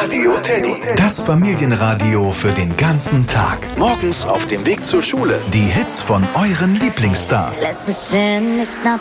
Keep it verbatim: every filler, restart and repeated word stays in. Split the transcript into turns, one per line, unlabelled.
Radio Teddy. Das Familienradio für den ganzen Tag. Morgens auf dem Weg zur Schule. Die Hits von euren Lieblingsstars.
Let's pretend it's not